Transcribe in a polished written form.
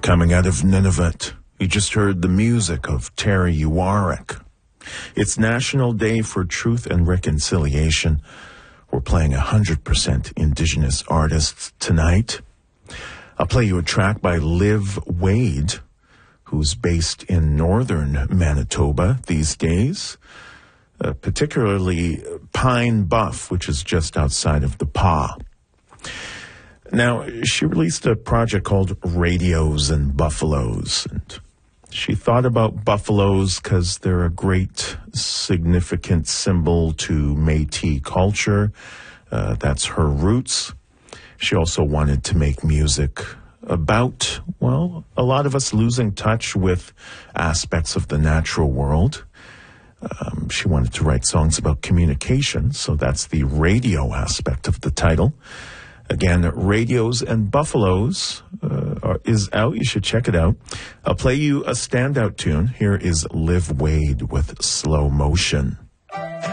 Coming out of Nunavut, you just heard the music of Terry Uwarik. It's National Day for Truth and Reconciliation. We're playing 100% Indigenous artists tonight. I'll play you a track by Liv Wade, who's based in northern Manitoba these days, particularly Pine Bluff, which is just outside of the Pas. Now, she released a project called Radios and Buffaloes, and she thought about buffaloes because they're a great, significant symbol to Métis culture. That's her roots. She also wanted to make music about, well, a lot of us losing touch with aspects of the natural world. She wanted to write songs about communication, so that's the radio aspect of the title. Again, Radios and Buffaloes is out. You should check it out. I'll play you a standout tune. Here is Liv Wade with Slow Motion.